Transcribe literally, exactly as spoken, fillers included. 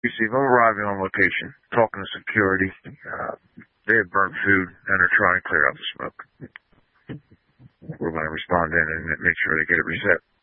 Steve, I'm arriving on location, talking to security. Uh, they have burnt food and are trying to clear out the smoke. We're going to respond in and make sure they get it reset.